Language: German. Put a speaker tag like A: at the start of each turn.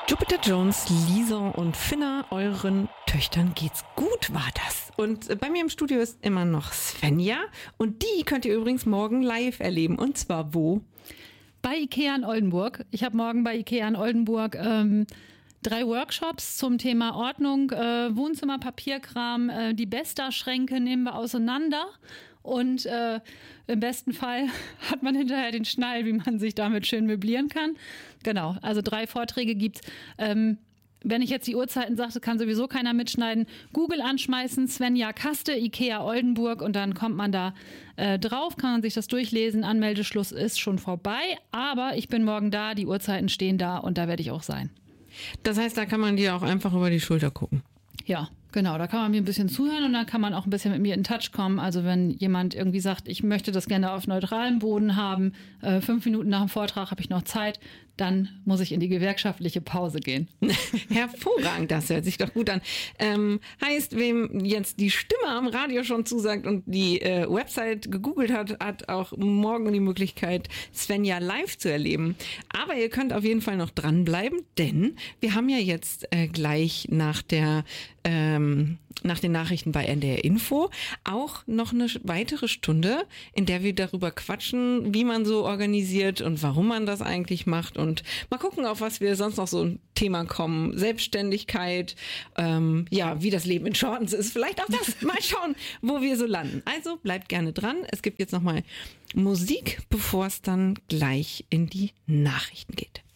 A: Jupiter Jones, Lisa und Finna, euren Töchtern geht's gut, war das. Und bei mir im Studio ist immer noch Svenja und die könnt ihr übrigens morgen live erleben. Und zwar wo?
B: Bei IKEA in Oldenburg. Ich habe morgen bei IKEA in Oldenburg 3 Workshops zum Thema Ordnung, Wohnzimmer, Papierkram. Die Besta-Schränke nehmen wir auseinander. Und im besten Fall hat man hinterher den Schnall, wie man sich damit schön möblieren kann. Genau, also 3 Vorträge gibt's. Wenn ich jetzt die Uhrzeiten sagte, kann sowieso keiner mitschneiden. Google anschmeißen, Svenja Kaste, IKEA Oldenburg und dann kommt man da drauf, kann man sich das durchlesen. Anmeldeschluss ist schon vorbei, aber ich bin morgen da, die Uhrzeiten stehen da und da werde ich auch sein.
A: Das heißt, da kann man dir auch einfach über die Schulter gucken.
B: Ja, genau, da kann man mir ein bisschen zuhören und dann kann man auch ein bisschen mit mir in Touch kommen. Also wenn jemand irgendwie sagt, ich möchte das gerne auf neutralem Boden haben, 5 Minuten nach dem Vortrag habe ich noch Zeit, dann muss ich in die gewerkschaftliche Pause gehen.
A: Hervorragend, das hört sich doch gut an. Heißt, wem jetzt die Stimme am Radio schon zusagt und die Website gegoogelt hat, hat auch morgen die Möglichkeit, Svenja live zu erleben. Aber ihr könnt auf jeden Fall noch dranbleiben, denn wir haben ja jetzt gleich nach den Nachrichten bei NDR Info auch noch eine weitere Stunde, in der wir darüber quatschen, wie man so organisiert und warum man das eigentlich macht und mal gucken, auf was wir sonst noch so ein Thema kommen. Selbstständigkeit, wie das Leben in Shortens ist. Vielleicht auch das. Mal schauen, wo wir so landen. Also bleibt gerne dran. Es gibt jetzt nochmal Musik, bevor es dann gleich in die Nachrichten geht.